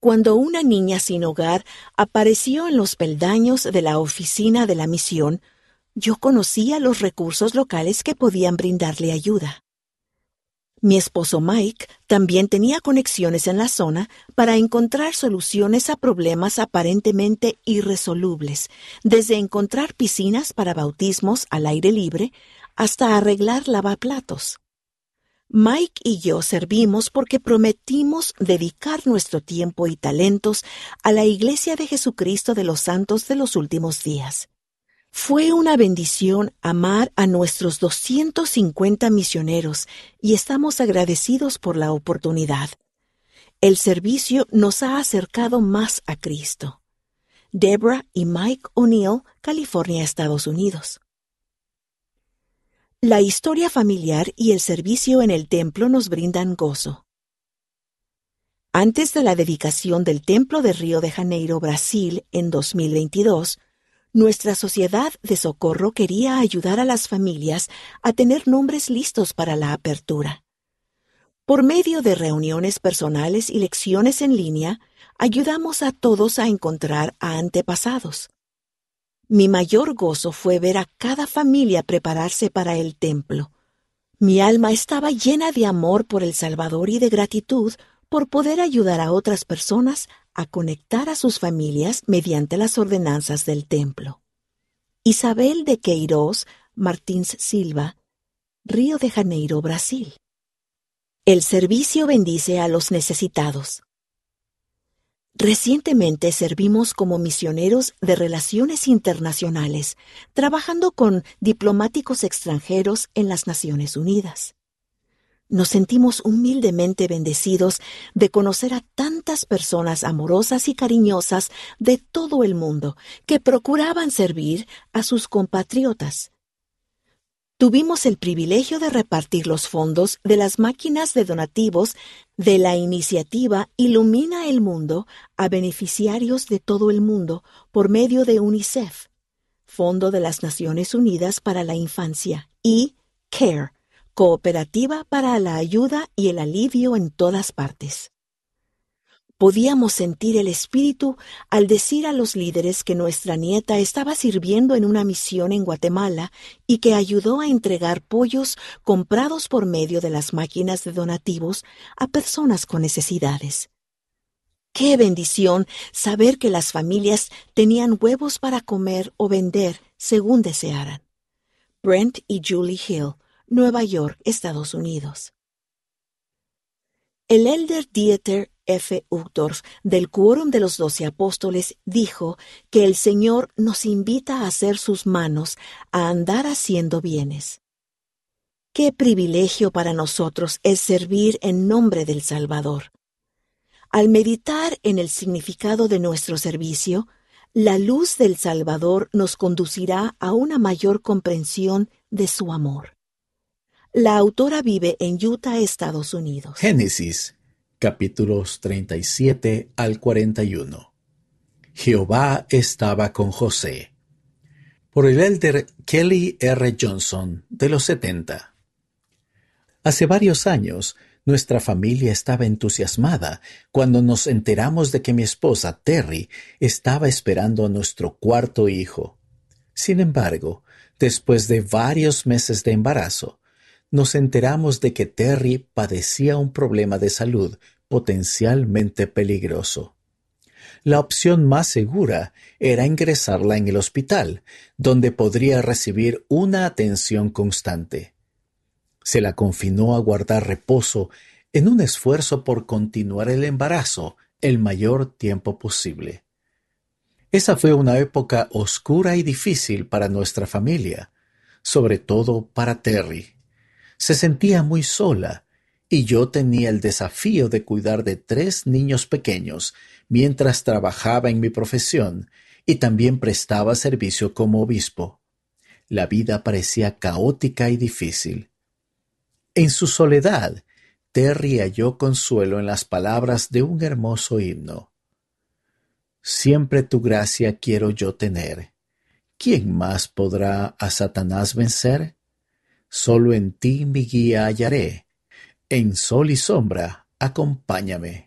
cuando una niña sin hogar apareció en los peldaños de la oficina de la misión, yo conocía los recursos locales que podían brindarle ayuda. Mi esposo Mike también tenía conexiones en la zona para encontrar soluciones a problemas aparentemente irresolubles, desde encontrar piscinas para bautismos al aire libre hasta arreglar lavaplatos. Mike y yo servimos porque prometimos dedicar nuestro tiempo y talentos a la Iglesia de Jesucristo de los Santos de los Últimos Días. Fue una bendición amar a nuestros 250 misioneros y estamos agradecidos por la oportunidad. El servicio nos ha acercado más a Cristo. Deborah y Mike O'Neill, California, Estados Unidos. La historia familiar y el servicio en el templo nos brindan gozo. Antes de la dedicación del Templo de Río de Janeiro, Brasil, en 2022, nuestra sociedad de socorro quería ayudar a las familias a tener nombres listos para la apertura. Por medio de reuniones personales y lecciones en línea, ayudamos a todos a encontrar a antepasados. Mi mayor gozo fue ver a cada familia prepararse para el templo. Mi alma estaba llena de amor por el Salvador y de gratitud por poder ayudar a otras personas a conectar a sus familias mediante las ordenanzas del templo. Isabel de Queiroz Martins Silva, Río de Janeiro, Brasil. El servicio bendice a los necesitados. Recientemente servimos como misioneros de relaciones internacionales, trabajando con diplomáticos extranjeros en las Naciones Unidas. Nos sentimos humildemente bendecidos de conocer a tantas personas amorosas y cariñosas de todo el mundo que procuraban servir a sus compatriotas. Tuvimos el privilegio de repartir los fondos de las máquinas de donativos de la iniciativa Ilumina el Mundo a beneficiarios de todo el mundo por medio de UNICEF, Fondo de las Naciones Unidas para la Infancia, y CARE, Cooperativa para la Ayuda y el Alivio en todas partes. Podíamos sentir el espíritu al decir a los líderes que nuestra nieta estaba sirviendo en una misión en Guatemala y que ayudó a entregar pollos comprados por medio de las máquinas de donativos a personas con necesidades. ¡Qué bendición saber que las familias tenían huevos para comer o vender según desearan! Brent y Julie Hill, Nueva York, Estados Unidos. El elder Dieter F. Uchtdorf, del Quórum de los 12 Apóstoles, dijo que el Señor nos invita a hacer sus manos a andar haciendo bienes. ¡Qué privilegio para nosotros es servir en nombre del Salvador! Al meditar en el significado de nuestro servicio, la luz del Salvador nos conducirá a una mayor comprensión de su amor. La autora vive en Utah, Estados Unidos. Génesis, capítulos 37 al 41. Jehová estaba con José. Por el elder Kelly R. Johnson, de los 70. Hace varios años, nuestra familia estaba entusiasmada cuando nos enteramos de que mi esposa, Terry, estaba esperando a nuestro cuarto hijo. Sin embargo, después de varios meses de embarazo, nos enteramos de que Terry padecía un problema de salud potencialmente peligroso. La opción más segura era ingresarla en el hospital, donde podría recibir una atención constante. Se la confinó a guardar reposo en un esfuerzo por continuar el embarazo el mayor tiempo posible. Esa fue una época oscura y difícil para nuestra familia, sobre todo para Terry. Se sentía muy sola y yo tenía el desafío de cuidar de 3 niños pequeños mientras trabajaba en mi profesión y también prestaba servicio como obispo. La vida parecía caótica y difícil. En su soledad, Terry halló consuelo en las palabras de un hermoso himno. Siempre tu gracia quiero yo tener. ¿Quién más podrá a Satanás vencer? Solo en ti mi guía hallaré. En sol y sombra, acompáñame.